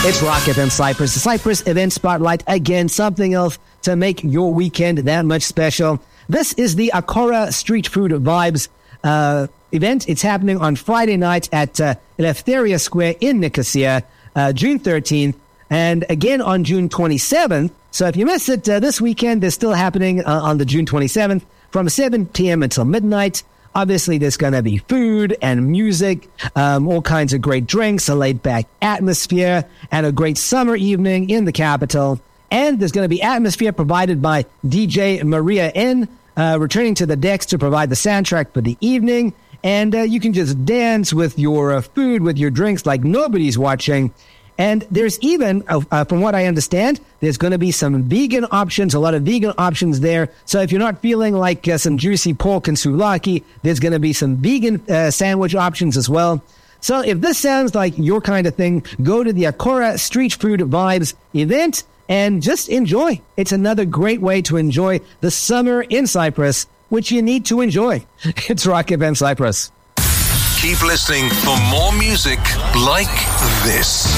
It's Rock FM Cyprus, the Cyprus Event Spotlight. Again, something else to make your weekend that much special. This is the Akora Street Food Vibes event. It's happening on Friday night at Eleftheria Square in Nicosia, June 13th, and again on June 27th. So if you missed it this weekend, they're still happening on the June 27th from 7 p.m. until midnight. Obviously, there's going to be food and music, all kinds of great drinks, a laid-back atmosphere, and a great summer evening in the capital. And there's going to be atmosphere provided by DJ Maria N, returning to the decks to provide the soundtrack for the evening. And you can just dance with your food, with your drinks like nobody's watching. And there's even, from what I understand, there's going to be some vegan options, a lot of vegan options there. So if you're not feeling like some juicy pork and souvlaki, there's going to be some vegan sandwich options as well. So if this sounds like your kind of thing, go to the Akora Street Food Vibes event and just enjoy. It's another great way to enjoy the summer in Cyprus, which you need to enjoy. It's Rock FM Cyprus. Keep listening for more music like this.